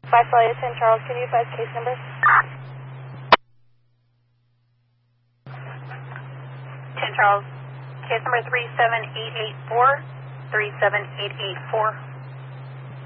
Flight 10 Charles, can you advise case number? 10 Charles, case number 37884, 37884.